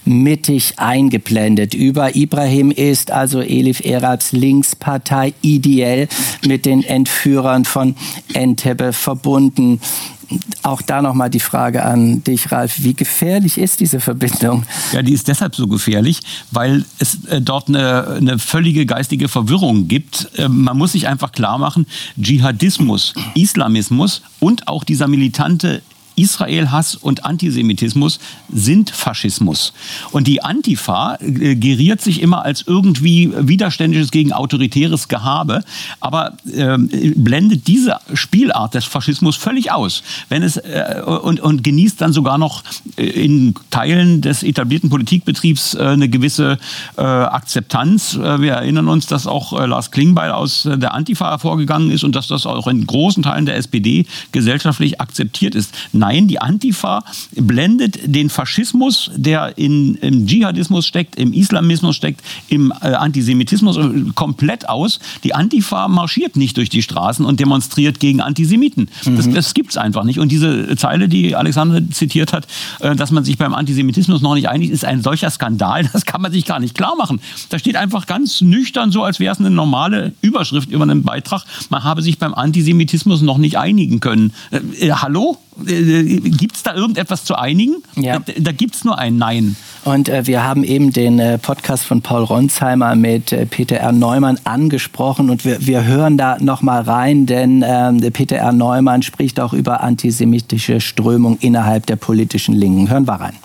mittig eingeblendet. Über Ibrahim ist also Elif Erals Linkspartei ideell mit den Entführern von Entebbe verbunden. Auch da nochmal die Frage an dich, Ralf. Wie gefährlich ist diese Verbindung? Ja, die ist deshalb so gefährlich, weil es dort eine völlige geistige Verwirrung gibt. Man muss sich einfach klar machen, Dschihadismus, Islamismus und auch dieser militante Israel-Hass und Antisemitismus sind Faschismus. Und die Antifa geriert sich immer als irgendwie widerständisches gegen autoritäres Gehabe, aber blendet diese Spielart des Faschismus völlig aus. Wenn es und genießt dann sogar noch in Teilen des etablierten Politikbetriebs eine gewisse Akzeptanz. Wir erinnern uns, dass auch Lars Klingbeil aus der Antifa hervorgegangen ist und dass das auch in großen Teilen der SPD gesellschaftlich akzeptiert ist. Nein, die Antifa blendet den Faschismus, der im Dschihadismus steckt, im Islamismus steckt, im Antisemitismus komplett aus. Die Antifa marschiert nicht durch die Straßen und demonstriert gegen Antisemiten. Das gibt's einfach nicht. Und diese Zeile, die Alexander zitiert hat, dass man sich beim Antisemitismus noch nicht einig ist, ist ein solcher Skandal, das kann man sich gar nicht klar machen. Da steht einfach ganz nüchtern so, als wäre es eine normale Überschrift über einen Beitrag. Man habe sich beim Antisemitismus noch nicht einigen können. Hallo? Gibt es da irgendetwas zu einigen? Ja. Da gibt es nur ein Nein. Und wir haben eben den Podcast von Paul Ronsheimer mit Peter R. Neumann angesprochen und wir hören da nochmal rein, denn Peter R. Neumann spricht auch über antisemitische Strömung innerhalb der politischen Linken. Hören wir rein.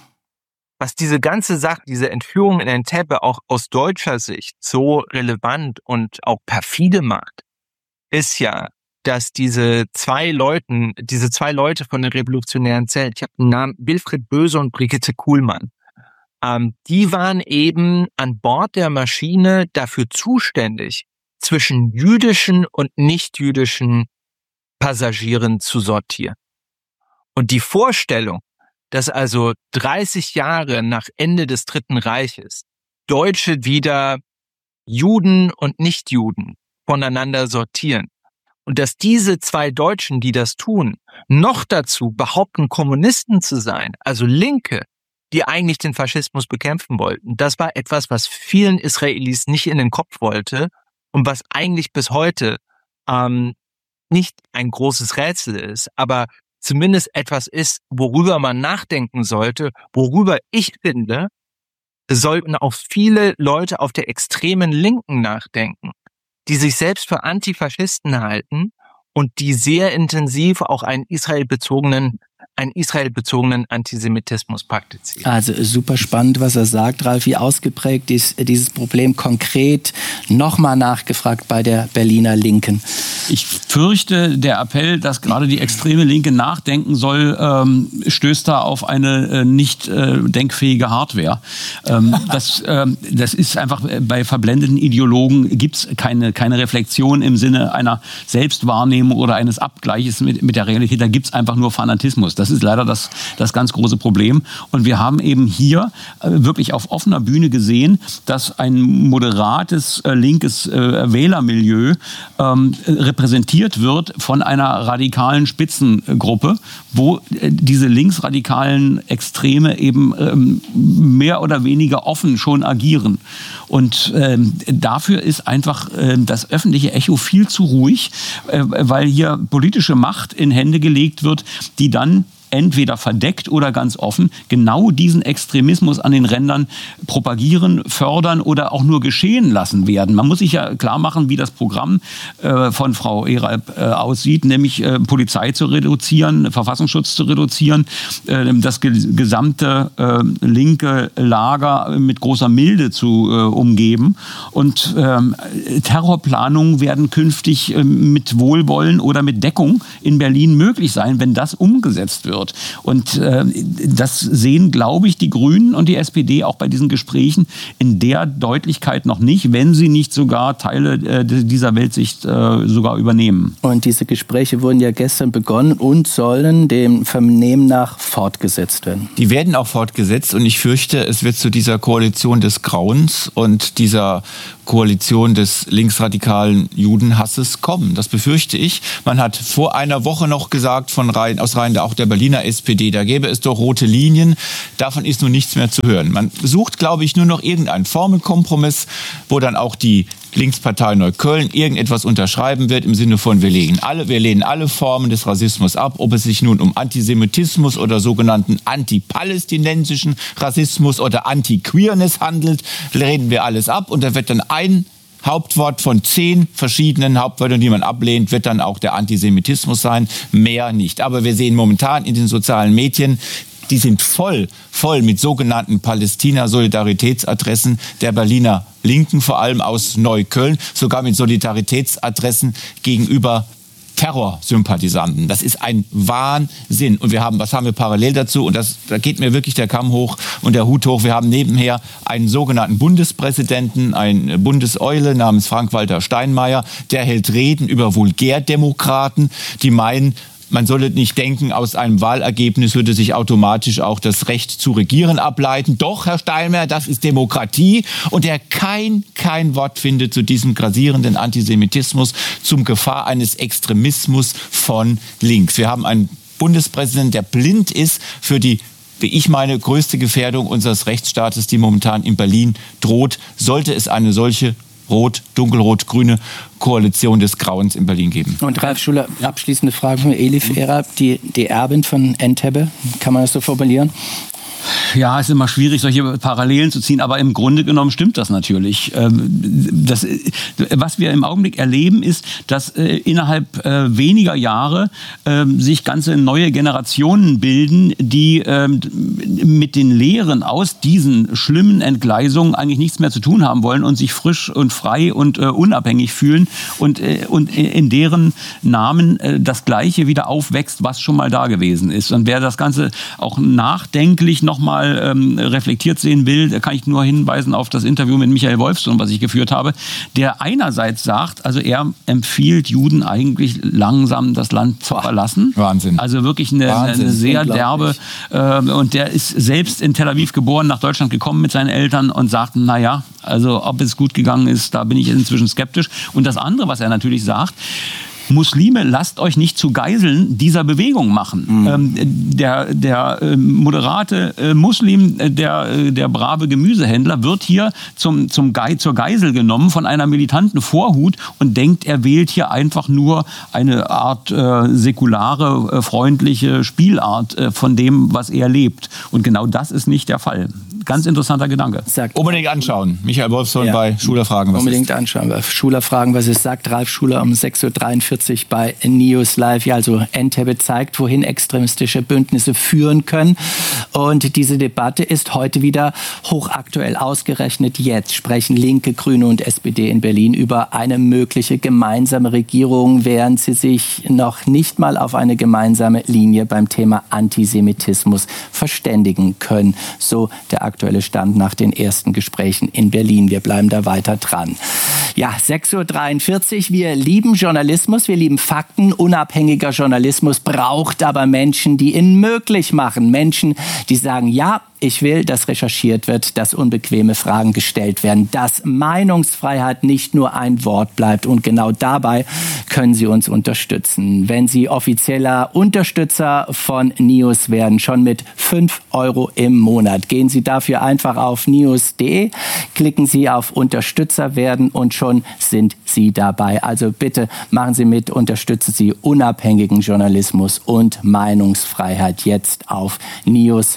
Was diese ganze Sache, diese Entführung in Entebbe auch aus deutscher Sicht so relevant und auch perfide macht, ist ja, dass diese zwei Leute von der Revolutionären Zelt, ich habe den Namen Wilfried Böse und Brigitte Kuhlmann, die waren eben an Bord der Maschine dafür zuständig, zwischen jüdischen und nicht-jüdischen Passagieren zu sortieren. Und die Vorstellung, dass also 30 Jahre nach Ende des Dritten Reiches Deutsche wieder Juden und Nichtjuden voneinander sortieren, und dass diese zwei Deutschen, die das tun, noch dazu behaupten, Kommunisten zu sein, also Linke, die eigentlich den Faschismus bekämpfen wollten, das war etwas, was vielen Israelis nicht in den Kopf wollte und was eigentlich bis heute nicht ein großes Rätsel ist, aber zumindest etwas ist, worüber man nachdenken sollte, worüber ich finde, sollten auch viele Leute auf der extremen Linken nachdenken, die sich selbst für Antifaschisten halten und die sehr intensiv auch einen israelbezogenen Antisemitismus praktizieren. Also super spannend, was er sagt, Ralf. Wie ausgeprägt ist dieses Problem konkret nochmal nachgefragt bei der Berliner Linken? Ich fürchte, der Appell, dass gerade die extreme Linke nachdenken soll, stößt da auf eine nicht denkfähige Hardware. Das ist einfach, bei verblendeten Ideologen gibt es keine Reflexion im Sinne einer Selbstwahrnehmung oder eines Abgleiches mit der Realität. Da gibt es einfach nur Fanatismus. Das ist leider das ganz große Problem. Und wir haben eben hier wirklich auf offener Bühne gesehen, dass ein moderates linkes Wählermilieu repräsentiert wird von einer radikalen Spitzengruppe, wo diese linksradikalen Extreme eben mehr oder weniger offen schon agieren. Und dafür ist einfach das öffentliche Echo viel zu ruhig, weil hier politische Macht in Hände gelegt wird, die dann entweder verdeckt oder ganz offen genau diesen Extremismus an den Rändern propagieren, fördern oder auch nur geschehen lassen werden. Man muss sich ja klar machen, wie das Programm von Frau Eralp aussieht, nämlich Polizei zu reduzieren, Verfassungsschutz zu reduzieren, das gesamte linke Lager mit großer Milde zu umgeben. Und Terrorplanungen werden künftig mit Wohlwollen oder mit Deckung in Berlin möglich sein, wenn das umgesetzt wird. Und das sehen, glaube ich, die Grünen und die SPD auch bei diesen Gesprächen in der Deutlichkeit noch nicht, wenn sie nicht sogar Teile dieser Weltsicht sogar übernehmen. Und diese Gespräche wurden ja gestern begonnen und sollen dem Vernehmen nach fortgesetzt werden. Die werden auch fortgesetzt und ich fürchte, es wird zu dieser Koalition des Grauens und dieser Koalition des linksradikalen Judenhasses kommen. Das befürchte ich. Man hat vor einer Woche noch gesagt aus Reihen auch der Berliner Berliner SPD. Da gäbe es doch rote Linien. Davon ist nun nichts mehr zu hören. Man sucht, glaube ich, nur noch irgendeinen Formelkompromiss, wo dann auch die Linkspartei Neukölln irgendetwas unterschreiben wird im Sinne von, wir lehnen alle Formen des Rassismus ab, ob es sich nun um Antisemitismus oder sogenannten antipalästinensischen Rassismus oder Anti-Queerness handelt, reden wir alles ab und da wird dann ein Hauptwort von 10 verschiedenen Hauptwörtern, die man ablehnt, wird dann auch der Antisemitismus sein, mehr nicht. Aber wir sehen momentan in den sozialen Medien, die sind voll mit sogenannten Palästina-Solidaritätsadressen der Berliner Linken, vor allem aus Neukölln, sogar mit Solidaritätsadressen gegenüber Terrorsympathisanten. Das ist ein Wahnsinn. Und was haben wir parallel dazu? Und da geht mir wirklich der Kamm hoch und der Hut hoch. Wir haben nebenher einen sogenannten Bundespräsidenten, eine Bundeseule namens Frank-Walter Steinmeier, der hält Reden über Vulgärdemokraten, die meinen, man solle nicht denken, aus einem Wahlergebnis würde sich automatisch auch das Recht zu regieren ableiten. Doch, Herr Steinmeier, das ist Demokratie. Und er kein Wort findet zu diesem grassierenden Antisemitismus, zum Gefahr eines Extremismus von links. Wir haben einen Bundespräsidenten, der blind ist für die, wie ich meine, größte Gefährdung unseres Rechtsstaates, die momentan in Berlin droht. Sollte es eine solche dunkelrot-grüne Koalition des Grauens in Berlin geben. Und Ralf Schuler, abschließende Frage von Elif Erab, die Erbin von Entebbe, kann man das so formulieren? Ja, es ist immer schwierig, solche Parallelen zu ziehen, aber im Grunde genommen stimmt das natürlich. Was wir im Augenblick erleben, ist, dass innerhalb weniger Jahre sich ganze neue Generationen bilden, die mit den Lehren aus diesen schlimmen Entgleisungen eigentlich nichts mehr zu tun haben wollen und sich frisch und frei und unabhängig fühlen und in deren Namen das Gleiche wieder aufwächst, was schon mal da gewesen ist. Und wer das Ganze auch nachdenklich noch mal reflektiert sehen will, da kann ich nur hinweisen auf das Interview mit Michael Wolfsohn, was ich geführt habe, der einerseits sagt, also er empfiehlt Juden eigentlich langsam das Land zu verlassen. Wahnsinn. Also wirklich eine sehr derbe, und der ist selbst in Tel Aviv geboren, nach Deutschland gekommen mit seinen Eltern und sagt, naja, also ob es gut gegangen ist, da bin ich inzwischen skeptisch. Und das andere, was er natürlich sagt, Muslime, lasst euch nicht zu Geiseln dieser Bewegung machen. Der moderate Muslim, der brave Gemüsehändler wird hier zur Geisel genommen von einer militanten Vorhut und denkt, er wählt hier einfach nur eine Art säkulare, freundliche Spielart von dem, was er lebt. Und genau das ist nicht der Fall. Ganz interessanter Gedanke. Unbedingt anschauen. Michael Wolfsohn bei Schuler Fragen, was unbedingt ist? Anschauen. Bei Schuler Fragen, was es sagt. Ralf Schuler um 6.43 Uhr bei News Live. Ja, also Entebbe zeigt, wohin extremistische Bündnisse führen können. Und diese Debatte ist heute wieder hochaktuell. Ausgerechnet jetzt sprechen Linke, Grüne und SPD in Berlin über eine mögliche gemeinsame Regierung, während sie sich noch nicht mal auf eine gemeinsame Linie beim Thema Antisemitismus verständigen können. So der aktuelle Stand nach den ersten Gesprächen in Berlin. Wir bleiben da weiter dran. Ja, 6.43 Uhr. Wir lieben Journalismus, wir lieben Fakten. Unabhängiger Journalismus braucht aber Menschen, die ihn möglich machen. Menschen, die sagen, ja, ich will, dass recherchiert wird, dass unbequeme Fragen gestellt werden, dass Meinungsfreiheit nicht nur ein Wort bleibt. Und genau dabei können Sie uns unterstützen. Wenn Sie offizieller Unterstützer von NEWS werden, schon mit 5 € im Monat. Gehen Sie dafür einfach auf news.de, klicken Sie auf Unterstützer werden und schon sind Sie dabei. Also bitte machen Sie mit, unterstützen Sie unabhängigen Journalismus und Meinungsfreiheit jetzt auf news.de.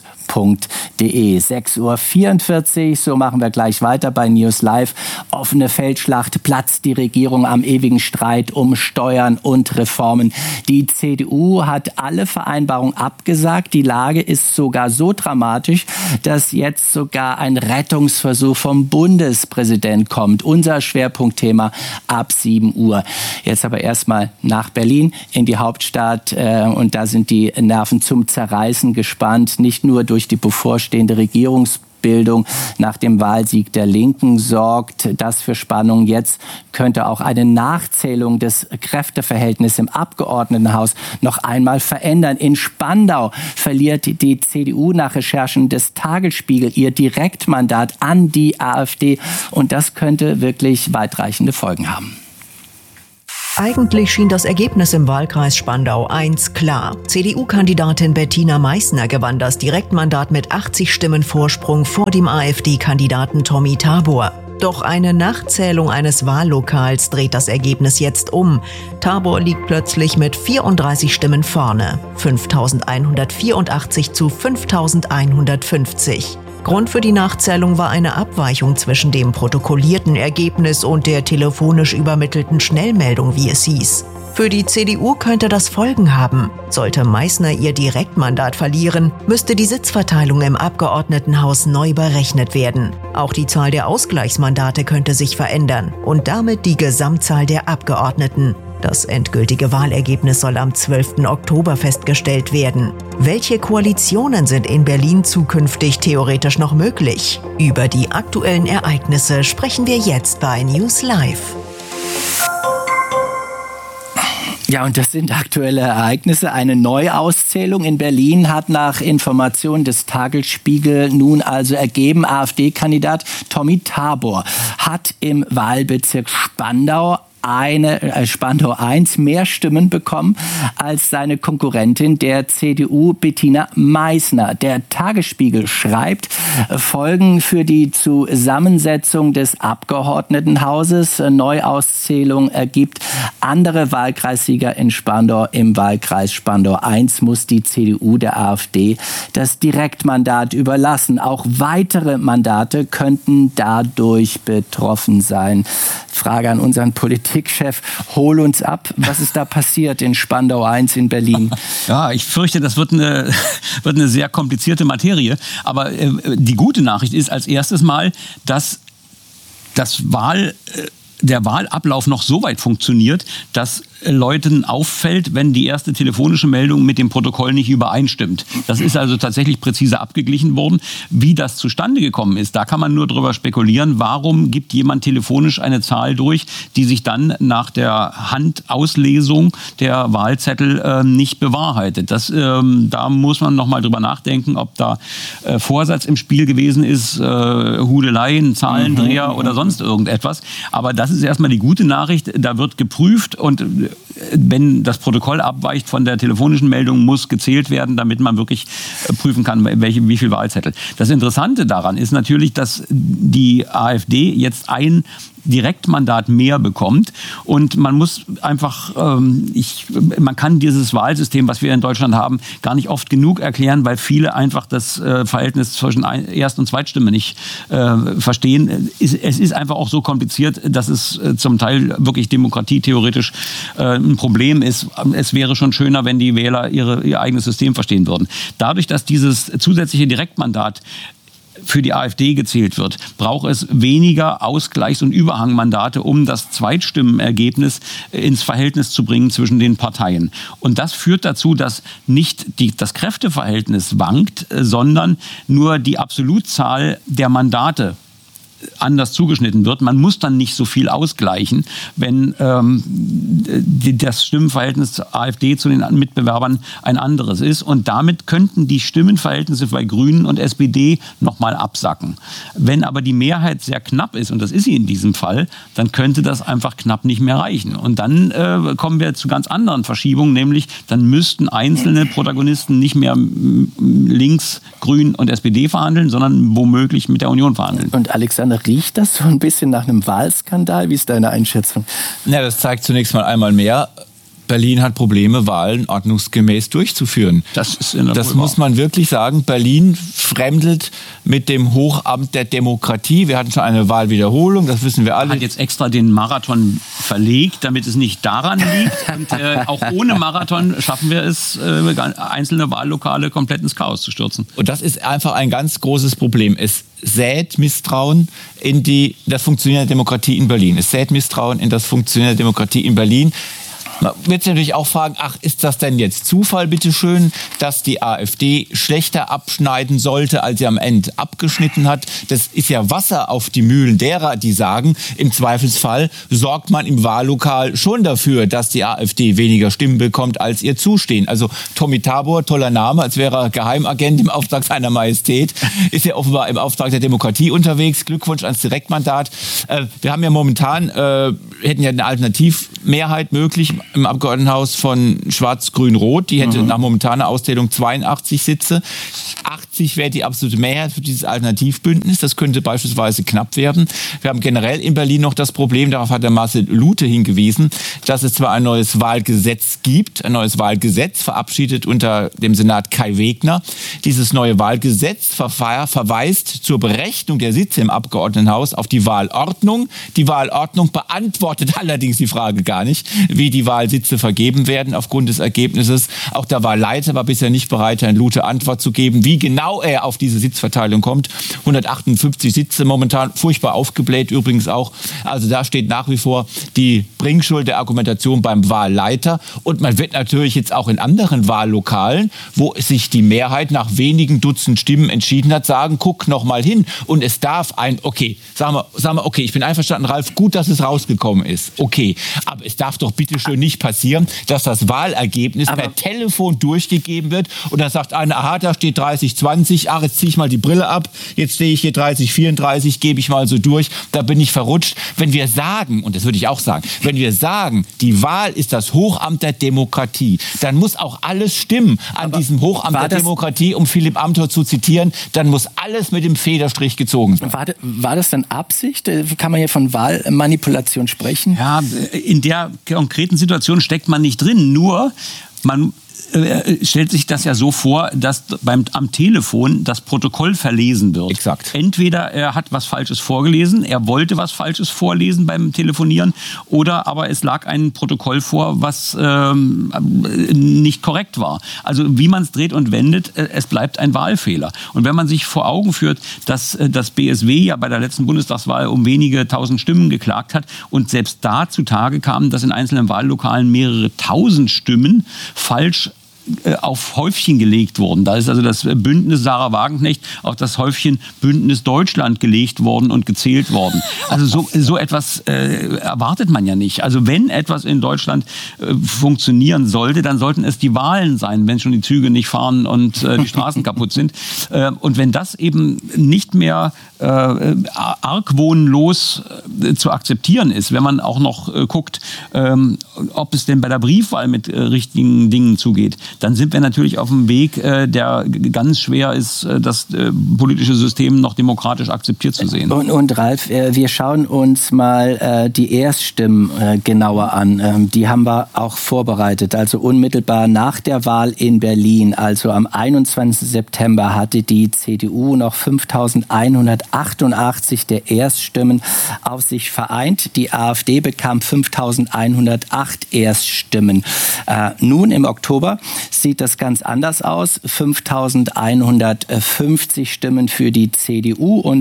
6.44 Uhr, so machen wir gleich weiter bei News Live. Offene Feldschlacht, platzt die Regierung am ewigen Streit um Steuern und Reformen. Die CDU hat alle Vereinbarungen abgesagt. Die Lage ist sogar so dramatisch, dass jetzt sogar ein Rettungsversuch vom Bundespräsident kommt. Unser Schwerpunktthema ab 7 Uhr. Jetzt aber erstmal nach Berlin in die Hauptstadt und da sind die Nerven zum Zerreißen gespannt. Nicht nur durch die bevorstehende Regierungsbildung nach dem Wahlsieg der Linken sorgt das für Spannung. Jetzt könnte auch eine Nachzählung des Kräfteverhältnisses im Abgeordnetenhaus noch einmal verändern. In Spandau verliert die CDU nach Recherchen des Tagesspiegel ihr Direktmandat an die AfD. Und das könnte wirklich weitreichende Folgen haben. Eigentlich schien das Ergebnis im Wahlkreis Spandau I klar. CDU-Kandidatin Bettina Meißner gewann das Direktmandat mit 80 Stimmen Vorsprung vor dem AfD-Kandidaten Tommy Tabor. Doch eine Nachzählung eines Wahllokals dreht das Ergebnis jetzt um. Tabor liegt plötzlich mit 34 Stimmen vorne. 5.184 zu 5.150. Grund für die Nachzählung war eine Abweichung zwischen dem protokollierten Ergebnis und der telefonisch übermittelten Schnellmeldung, wie es hieß. Für die CDU könnte das Folgen haben. Sollte Meißner ihr Direktmandat verlieren, müsste die Sitzverteilung im Abgeordnetenhaus neu berechnet werden. Auch die Zahl der Ausgleichsmandate könnte sich verändern und damit die Gesamtzahl der Abgeordneten. Das endgültige Wahlergebnis soll am 12. Oktober festgestellt werden. Welche Koalitionen sind in Berlin zukünftig theoretisch noch möglich? Über die aktuellen Ereignisse sprechen wir jetzt bei News Live. Ja, und das sind aktuelle Ereignisse. Eine Neuauszählung in Berlin hat nach Informationen des Tagesspiegel nun also ergeben, AfD-Kandidat Tommy Tabor hat im Wahlbezirk Spandau Spandau I mehr Stimmen bekommen als seine Konkurrentin der CDU Bettina Meißner. Der Tagesspiegel schreibt, Folgen für die Zusammensetzung des Abgeordnetenhauses. Neuauszählung ergibt andere Wahlkreissieger in Spandau. Im Wahlkreis Spandau I muss die CDU der AfD das Direktmandat überlassen. Auch weitere Mandate könnten dadurch betroffen sein. Frage an unseren Politikchef, hol uns ab. Was ist da passiert in Spandau I in Berlin? Ja, ich fürchte, das wird eine sehr komplizierte Materie. Aber die gute Nachricht ist als erstes mal, dass der Wahlablauf noch so weit funktioniert, dass Leuten auffällt, wenn die erste telefonische Meldung mit dem Protokoll nicht übereinstimmt. Das ist also tatsächlich präzise abgeglichen worden. Wie das zustande gekommen ist, da kann man nur drüber spekulieren, warum gibt jemand telefonisch eine Zahl durch, die sich dann nach der Handauslesung der Wahlzettel nicht bewahrheitet. Da muss man noch mal drüber nachdenken, ob da Vorsatz im Spiel gewesen ist, Hudelei, ein Zahlendreher oder sonst irgendetwas. Aber das ist erstmal die gute Nachricht. Da wird geprüft und wenn das Protokoll abweicht von der telefonischen Meldung, muss gezählt werden, damit man wirklich prüfen kann, wie viel Wahlzettel. Das Interessante daran ist natürlich, dass die AfD jetzt ein Direktmandat mehr bekommt und man muss einfach, man kann dieses Wahlsystem, was wir in Deutschland haben, gar nicht oft genug erklären, weil viele einfach das Verhältnis zwischen Erst- und Zweitstimme nicht verstehen. Es ist einfach auch so kompliziert, dass es zum Teil wirklich demokratietheoretisch ein Problem ist. Es wäre schon schöner, wenn die Wähler ihr eigenes System verstehen würden. Dadurch, dass dieses zusätzliche Direktmandat für die AfD gezählt wird, braucht es weniger Ausgleichs- und Überhangmandate, um das Zweitstimmenergebnis ins Verhältnis zu bringen zwischen den Parteien. Und das führt dazu, dass nicht das Kräfteverhältnis wankt, sondern nur die Absolutzahl der Mandate anders zugeschnitten wird. Man muss dann nicht so viel ausgleichen, wenn das Stimmenverhältnis zur AfD zu den Mitbewerbern ein anderes ist. Und damit könnten die Stimmenverhältnisse bei Grünen und SPD nochmal absacken. Wenn aber die Mehrheit sehr knapp ist, und das ist sie in diesem Fall, dann könnte das einfach knapp nicht mehr reichen. Und dann kommen wir zu ganz anderen Verschiebungen, nämlich dann müssten einzelne Protagonisten nicht mehr links, Grün und SPD verhandeln, sondern womöglich mit der Union verhandeln. Und Alexander, riecht das so ein bisschen nach einem Wahlskandal? Wie ist deine Einschätzung? Ja, das zeigt zunächst mal einmal mehr, Berlin hat Probleme, Wahlen ordnungsgemäß durchzuführen. Das muss man wirklich sagen. Berlin fremdelt mit dem Hochamt der Demokratie. Wir hatten schon eine Wahlwiederholung, das wissen wir alle. Man hat jetzt extra den Marathon verlegt, damit es nicht daran liegt. Und auch ohne Marathon schaffen wir es, einzelne Wahllokale komplett ins Chaos zu stürzen. Und das ist einfach ein ganz großes Problem. Es sät Misstrauen in das Funktionieren der Demokratie in Berlin. Es sät Misstrauen in das Funktionieren der Demokratie in Berlin. Man wird sich natürlich auch fragen, ist das denn jetzt Zufall, bitteschön, dass die AfD schlechter abschneiden sollte, als sie am Ende abgeschnitten hat? Das ist ja Wasser auf die Mühlen derer, die sagen, im Zweifelsfall sorgt man im Wahllokal schon dafür, dass die AfD weniger Stimmen bekommt, als ihr zustehen. Also Tommy Tabor, toller Name, als wäre er Geheimagent im Auftrag seiner Majestät, ist ja offenbar im Auftrag der Demokratie unterwegs. Glückwunsch ans Direktmandat. Wir haben ja momentan, hätten ja eine Alternativmehrheit möglich im Abgeordnetenhaus von Schwarz-Grün-Rot. Die hätte nach momentaner Auszählung 82 Sitze. 80 wäre die absolute Mehrheit für dieses Alternativbündnis. Das könnte beispielsweise knapp werden. Wir haben generell in Berlin noch das Problem, darauf hat der Marcel Lute hingewiesen, dass es zwar ein neues Wahlgesetz gibt, ein neues Wahlgesetz, verabschiedet unter dem Senat Kai Wegner. Dieses neue Wahlgesetz verweist zur Berechnung der Sitze im Abgeordnetenhaus auf die Wahlordnung. Die Wahlordnung beantwortet allerdings die Frage gar nicht, wie die Wahlsitze vergeben werden aufgrund des Ergebnisses. Auch der Wahlleiter war bisher nicht bereit, Herrn Lute Antwort zu geben, wie genau er auf diese Sitzverteilung kommt. 158 Sitze momentan, furchtbar aufgebläht übrigens auch. Also da steht nach wie vor die Bringschuld der Argumentation beim Wahlleiter. Und man wird natürlich jetzt auch in anderen Wahllokalen, wo sich die Mehrheit nach wenigen Dutzend Stimmen entschieden hat, sagen, guck noch mal hin. Und es darf sagen wir, okay, ich bin einverstanden, Ralf, gut, dass es rausgekommen ist. Okay, aber es darf doch bitte schön nicht passieren, dass das Wahlergebnis per Telefon durchgegeben wird und dann sagt einer, aha, da steht 30-20, jetzt ziehe ich mal die Brille ab, jetzt stehe ich hier 30-34, gebe ich mal so durch, da bin ich verrutscht. Wenn wir sagen, und das würde ich auch sagen, wenn wir sagen, die Wahl ist das Hochamt der Demokratie, dann muss auch alles stimmen an diesem Hochamt der Demokratie, um Philipp Amthor zu zitieren, dann muss alles mit dem Federstrich gezogen werden. War das dann Absicht? Kann man hier von Wahlmanipulation sprechen? Ja, in der konkreten Situation steckt man nicht drin, nur man stellt sich das ja so vor, dass am Telefon das Protokoll verlesen wird. Exakt. Entweder er hat was Falsches vorgelesen, er wollte was Falsches vorlesen beim Telefonieren, oder aber es lag ein Protokoll vor, was nicht korrekt war. Also wie man es dreht und wendet, es bleibt ein Wahlfehler. Und wenn man sich vor Augen führt, dass das BSW ja bei der letzten Bundestagswahl um wenige tausend Stimmen geklagt hat und selbst da zutage kam, dass in einzelnen Wahllokalen mehrere tausend Stimmen falsch auf Häufchen gelegt wurden. Da ist also das Bündnis Sarah Wagenknecht auf das Häufchen Bündnis Deutschland gelegt worden und gezählt worden. Also so etwas erwartet man ja nicht. Also wenn etwas in Deutschland funktionieren sollte, dann sollten es die Wahlen sein, wenn schon die Züge nicht fahren und die Straßen kaputt sind. Und wenn das eben nicht mehr argwohnlos zu akzeptieren ist, wenn man auch noch guckt, ob es denn bei der Briefwahl mit richtigen Dingen zugeht, dann sind wir natürlich auf einem Weg, der ganz schwer ist, das politische System noch demokratisch akzeptiert zu sehen. Und Ralf, wir schauen uns mal die Erststimmen genauer an. Die haben wir auch vorbereitet. Also unmittelbar nach der Wahl in Berlin, also am 21. September, hatte die CDU noch 5.188 der Erststimmen auf sich vereint. Die AfD bekam 5.108 Erststimmen. Nun im Oktober sieht das ganz anders aus. 5.150 Stimmen für die CDU und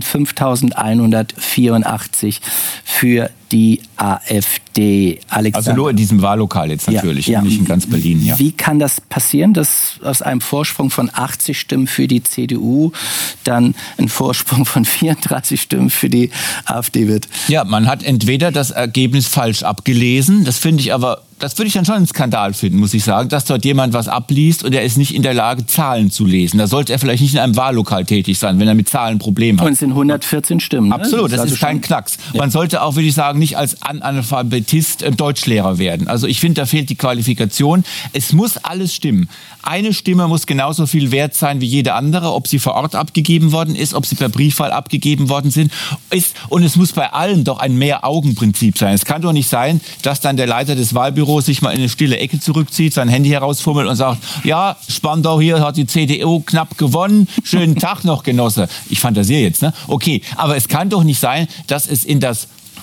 5.184 für die AfD. Alexander. Also nur in diesem Wahllokal jetzt natürlich, nicht in ganz Berlin. Ja. Wie kann das passieren, dass aus einem Vorsprung von 80 Stimmen für die CDU dann ein Vorsprung von 34 Stimmen für die AfD wird? Ja, man hat entweder das Ergebnis falsch abgelesen, das würde ich dann schon einen Skandal finden, muss ich sagen, dass dort jemand was abliest und er ist nicht in der Lage, Zahlen zu lesen. Da sollte er vielleicht nicht in einem Wahllokal tätig sein, wenn er mit Zahlen Probleme hat. Und es sind 114 Stimmen. Absolut, das ist kein Knacks. Ja. Man sollte auch, würde ich sagen, nicht als Analphabetist Deutschlehrer werden. Also ich finde, da fehlt die Qualifikation. Es muss alles stimmen. Eine Stimme muss genauso viel wert sein wie jede andere, ob sie vor Ort abgegeben worden ist, ob sie per Briefwahl abgegeben worden ist. Und es muss bei allen doch ein Mehr-Augen-Prinzip sein. Es kann doch nicht sein, dass dann der Leiter des Wahlbüros sich mal in eine stille Ecke zurückzieht, sein Handy herausfummelt und sagt, ja, Spandau, hier hat die CDU knapp gewonnen, schönen Tag noch, Genosse. Ich fantasiere jetzt, ne? Okay, aber es kann doch nicht sein, dass es in das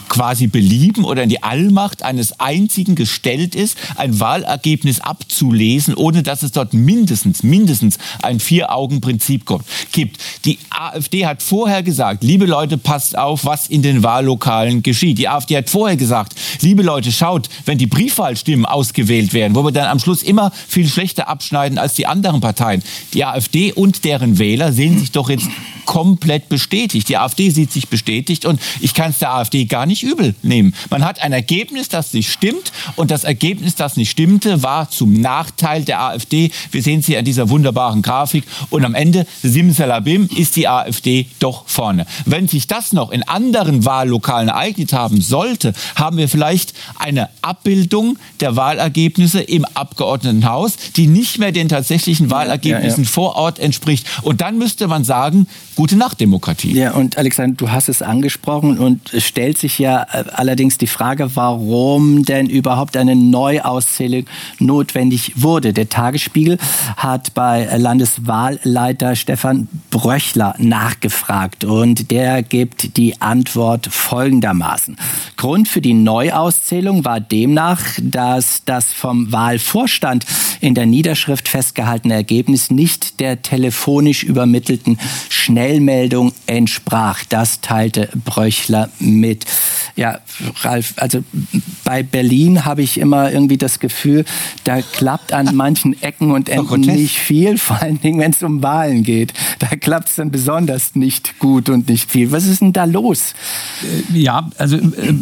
quasi Belieben oder in die Allmacht eines Einzigen gestellt ist, ein Wahlergebnis abzulesen, ohne dass es dort mindestens ein Vier-Augen-Prinzip gibt. Die AfD hat vorher gesagt, liebe Leute, passt auf, was in den Wahllokalen geschieht. Die AfD hat vorher gesagt, liebe Leute, schaut, wenn die Briefwahlstimmen ausgewählt werden, wo wir dann am Schluss immer viel schlechter abschneiden als die anderen Parteien. Die AfD und deren Wähler sehen sich doch jetzt komplett bestätigt. Die AfD sieht sich bestätigt und ich kann es der AfD gar nicht übel nehmen. Man hat ein Ergebnis, das nicht stimmt und das Ergebnis, das nicht stimmte, war zum Nachteil der AfD. Wir sehen es hier an dieser wunderbaren Grafik und am Ende, simsalabim, ist die AfD doch vorne. Wenn sich das noch in anderen Wahllokalen ereignet haben sollte, haben wir vielleicht eine Abbildung der Wahlergebnisse im Abgeordnetenhaus, die nicht mehr den tatsächlichen Wahlergebnissen vor Ort entspricht. Und dann müsste man sagen, gute Nacht, Demokratie. Ja, und Alexander, du hast es angesprochen und es stellt sich ja allerdings die Frage, warum denn überhaupt eine Neuauszählung notwendig wurde. Der Tagesspiegel hat bei Landeswahlleiter Stefan Bröchler nachgefragt und der gibt die Antwort folgendermaßen. Grund für die Neuauszählung war demnach, dass das vom Wahlvorstand in der Niederschrift festgehaltene Ergebnis nicht der telefonisch übermittelten Schnellmeldung entsprach. Das teilte Bröchler mit. Ja, Ralf, also bei Berlin habe ich immer irgendwie das Gefühl, da klappt an manchen Ecken und Enden nicht viel, vor allen Dingen, wenn es um Wahlen geht. Da klappt es dann besonders nicht gut und nicht viel. Was ist denn da los? Ja, also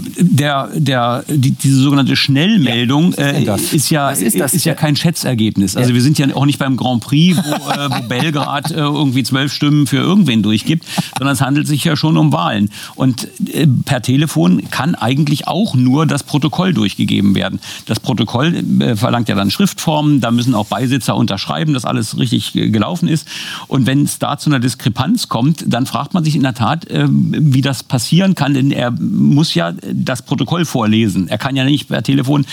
diese sogenannte Schnellmeldung ist ja kein Schätzergebnis. Also wir sind ja auch nicht beim Grand Prix, wo Belgrad irgendwie 12 Stimmen für irgendwen durchgibt, sondern es handelt sich ja schon um Wahlen. Und per Telefon kann eigentlich auch nur das Protokoll durchgegeben werden. Das Protokoll verlangt ja dann Schriftformen, da müssen auch Beisitzer unterschreiben, dass alles richtig gelaufen ist. Und wenn es da zu einer Diskrepanz kommt, dann fragt man sich in der Tat, wie das passieren kann, denn er muss ja das Protokoll vorlesen. Er kann ja nicht per Telefon,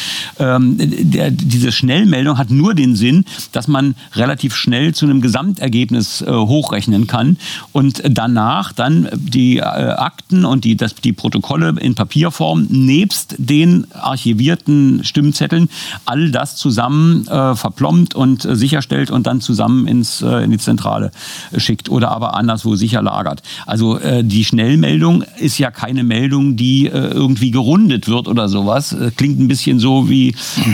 diese Schnellmeldung hat nur den Sinn, dass man relativ schnell zu einem Gesamtergebnis hochrechnen kann und danach dann die Akten und die Protokolle in Papierform nebst den archivierten Stimmzetteln all das zusammen verplombt und sicherstellt und dann zusammen in die Zentrale schickt oder aber anderswo sicher lagert. Also die Schnellmeldung ist ja keine Meldung, die irgendwie gerundet wird oder sowas. Klingt ein bisschen so wie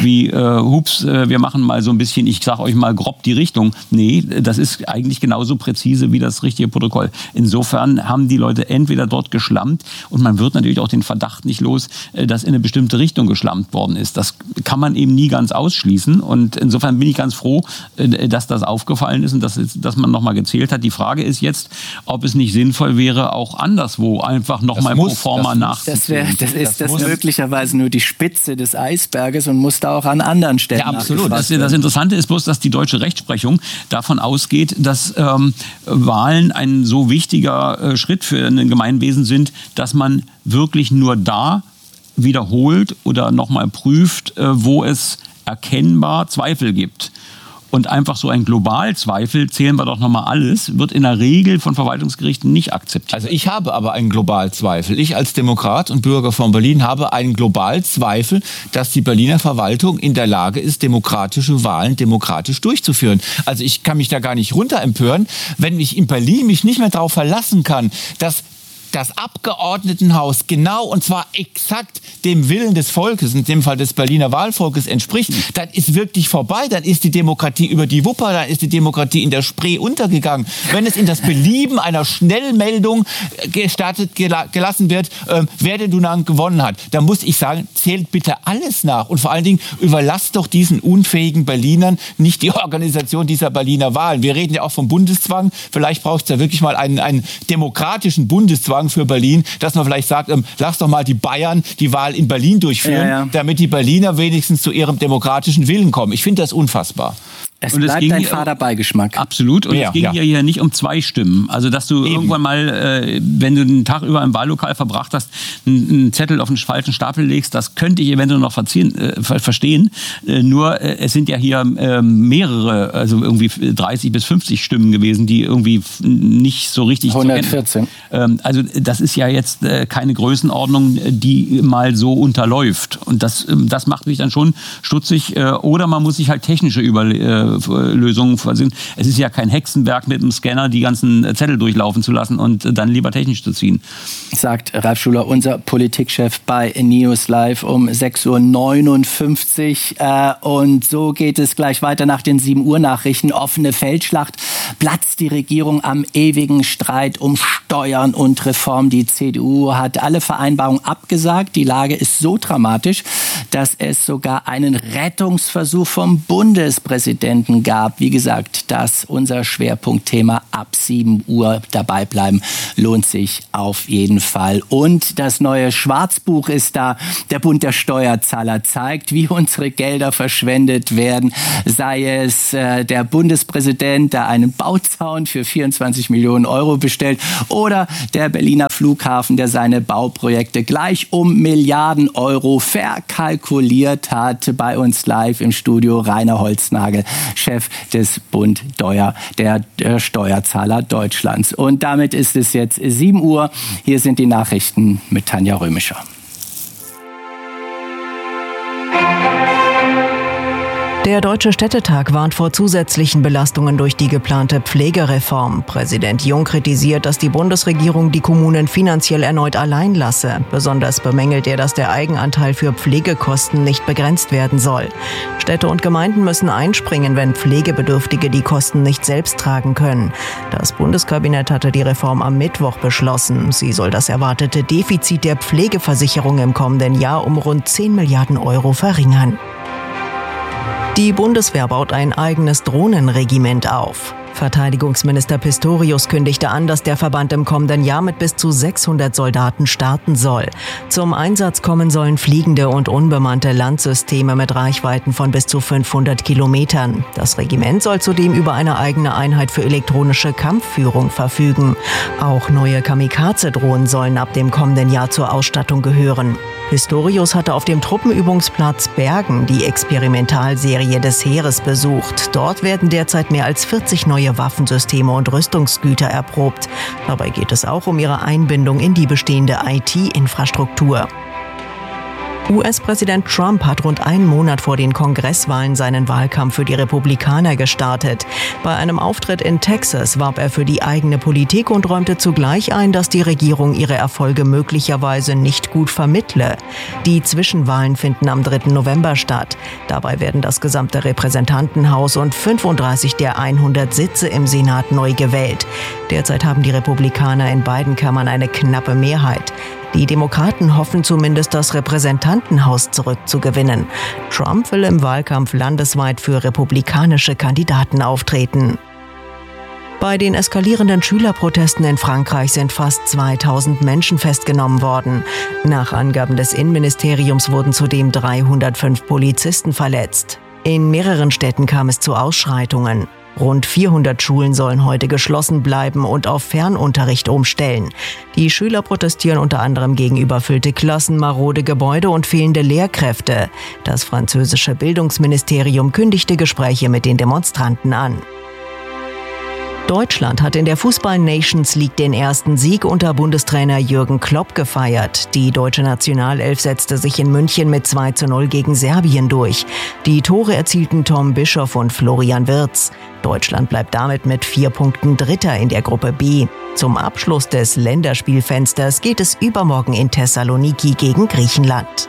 hups, wir machen mal so ein bisschen, ich sage euch mal grob die Richtung. Nee, das ist eigentlich genauso präzise wie das richtige Protokoll. Insofern haben die Leute entweder dort geschlammt und man wird natürlich auch den Verdacht nicht los, dass in eine bestimmte Richtung geschlammt worden ist. Das kann man eben nie ganz ausschließen und insofern bin ich ganz froh, dass das aufgefallen ist und dass man nochmal gezählt hat. Die Frage ist jetzt, ob es nicht sinnvoll wäre, auch anderswo einfach nochmal pro forma nachzuzählen. Das ist möglicherweise nur die Spitze des Eisberges und muss da auch an anderen Stellen. Ja, absolut. Das Interessante ist bloß, dass die deutsche Rechtsprechung davon ausgeht, dass Wahlen ein so wichtiger Schritt für ein Gemeinwesen sind, dass man wirklich nur da wiederholt oder nochmal prüft, wo es erkennbar Zweifel gibt. Und einfach so ein Globalzweifel, zählen wir doch nochmal alles, wird in der Regel von Verwaltungsgerichten nicht akzeptiert. Also ich habe aber einen Globalzweifel. Ich als Demokrat und Bürger von Berlin habe einen Globalzweifel, dass die Berliner Verwaltung in der Lage ist, demokratische Wahlen demokratisch durchzuführen. Also ich kann mich da gar nicht runterempören, wenn ich in Berlin mich nicht mehr darauf verlassen kann, dass das Abgeordnetenhaus genau und zwar exakt dem Willen des Volkes, in dem Fall des Berliner Wahlvolkes entspricht, dann ist wirklich vorbei, dann ist die Demokratie über die Wupper, dann ist die Demokratie in der Spree untergegangen. Wenn es in das Belieben einer Schnellmeldung gelassen wird, wer denn nun gewonnen hat, dann muss ich sagen, zählt bitte alles nach und vor allen Dingen überlasst doch diesen unfähigen Berlinern nicht die Organisation dieser Berliner Wahlen. Wir reden ja auch vom Bundeszwang, vielleicht braucht es ja wirklich mal einen demokratischen Bundeszwang für Berlin, dass man vielleicht sagt, lass doch mal die Bayern die Wahl in Berlin durchführen, damit die Berliner wenigstens zu ihrem demokratischen Willen kommen. Ich finde das unfassbar. Es bleibt ein fader Beigeschmack. Absolut. Und es ging hier nicht um 2 Stimmen. Also, dass du irgendwann mal, wenn du den Tag über im Wahllokal verbracht hast, einen Zettel auf einen falschen Stapel legst, das könnte ich eventuell noch verstehen. Nur, es sind ja hier mehrere, also irgendwie 30 bis 50 Stimmen gewesen, die irgendwie nicht so richtig 114. Also, das ist ja jetzt keine Größenordnung, die mal so unterläuft. Und das macht mich dann schon stutzig. Oder man muss sich halt technische Lösungen versehen. Es ist ja kein Hexenwerk, mit dem Scanner die ganzen Zettel durchlaufen zu lassen und dann lieber technisch zu ziehen. Sagt Ralf Schuler, unser Politikchef bei News Live um 6:59 Uhr. Und so geht es gleich weiter nach den 7 Uhr Nachrichten. Offene Feldschlacht. Platzt die Regierung am ewigen Streit um Steuern und Reform. Die CDU hat alle Vereinbarungen abgesagt. Die Lage ist so dramatisch, dass es sogar einen Rettungsversuch vom Bundespräsidenten gab. Wie gesagt, das unser Schwerpunktthema ab 7 Uhr. Dabei bleiben lohnt sich auf jeden Fall. Und das neue Schwarzbuch ist da. Der Bund der Steuerzahler zeigt, wie unsere Gelder verschwendet werden. Sei es der Bundespräsident, der einen Bauzaun für 24 Millionen Euro bestellt, oder der Berliner Flughafen, der seine Bauprojekte gleich um Milliarden Euro verkalkuliert hat. Bei uns live im Studio Rainer Holznagel, Chef des Bund der Steuerzahler Deutschlands. Und damit ist es jetzt 7 Uhr. Hier sind die Nachrichten mit Tanja Römischer. Der Deutsche Städtetag warnt vor zusätzlichen Belastungen durch die geplante Pflegereform. Präsident Jung kritisiert, dass die Bundesregierung die Kommunen finanziell erneut allein lasse. Besonders bemängelt er, dass der Eigenanteil für Pflegekosten nicht begrenzt werden soll. Städte und Gemeinden müssen einspringen, wenn Pflegebedürftige die Kosten nicht selbst tragen können. Das Bundeskabinett hatte die Reform am Mittwoch beschlossen. Sie soll das erwartete Defizit der Pflegeversicherung im kommenden Jahr um rund 10 Milliarden Euro verringern. Die Bundeswehr baut ein eigenes Drohnenregiment auf. Verteidigungsminister Pistorius kündigte an, dass der Verband im kommenden Jahr mit bis zu 600 Soldaten starten soll. Zum Einsatz kommen sollen fliegende und unbemannte Landsysteme mit Reichweiten von bis zu 500 Kilometern. Das Regiment soll zudem über eine eigene Einheit für elektronische Kampfführung verfügen. Auch neue Kamikaze-Drohnen sollen ab dem kommenden Jahr zur Ausstattung gehören. Pistorius hatte auf dem Truppenübungsplatz Bergen die Experimentalserie des Heeres besucht. Dort werden derzeit mehr als 40 neue Waffensysteme und Rüstungsgüter erprobt. Dabei geht es auch um ihre Einbindung in die bestehende IT-Infrastruktur. US-Präsident Trump hat rund einen Monat vor den Kongresswahlen seinen Wahlkampf für die Republikaner gestartet. Bei einem Auftritt in Texas warb er für die eigene Politik und räumte zugleich ein, dass die Regierung ihre Erfolge möglicherweise nicht gut vermittle. Die Zwischenwahlen finden am 3. November statt. Dabei werden das gesamte Repräsentantenhaus und 35 der 100 Sitze im Senat neu gewählt. Derzeit haben die Republikaner in beiden Kammern eine knappe Mehrheit. Die Demokraten hoffen zumindest, das Repräsentantenhaus zurückzugewinnen. Trump will im Wahlkampf landesweit für republikanische Kandidaten auftreten. Bei den eskalierenden Schülerprotesten in Frankreich sind fast 2000 Menschen festgenommen worden. Nach Angaben des Innenministeriums wurden zudem 305 Polizisten verletzt. In mehreren Städten kam es zu Ausschreitungen. Rund 400 Schulen sollen heute geschlossen bleiben und auf Fernunterricht umstellen. Die Schüler protestieren unter anderem gegen überfüllte Klassen, marode Gebäude und fehlende Lehrkräfte. Das französische Bildungsministerium kündigte Gespräche mit den Demonstranten an. Deutschland hat in der Fußball-Nations League den ersten Sieg unter Bundestrainer Jürgen Klopp gefeiert. Die deutsche Nationalelf setzte sich in München mit 2:0 gegen Serbien durch. Die Tore erzielten Tom Bischoff und Florian Wirtz. Deutschland bleibt damit mit 4 Punkten Dritter in der Gruppe B. Zum Abschluss des Länderspielfensters geht es übermorgen in Thessaloniki gegen Griechenland.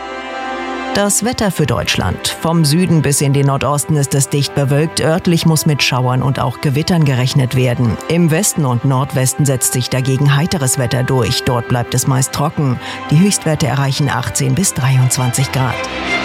Das Wetter für Deutschland. Vom Süden bis in den Nordosten ist es dicht bewölkt. Örtlich muss mit Schauern und auch Gewittern gerechnet werden. Im Westen und Nordwesten setzt sich dagegen heiteres Wetter durch. Dort bleibt es meist trocken. Die Höchstwerte erreichen 18 bis 23 Grad.